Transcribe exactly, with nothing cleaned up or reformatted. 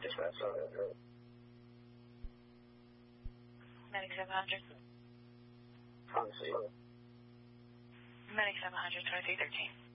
dispatch. Medic seven hundred. Front seat. Medic seven hundred, twenty-three thirteen.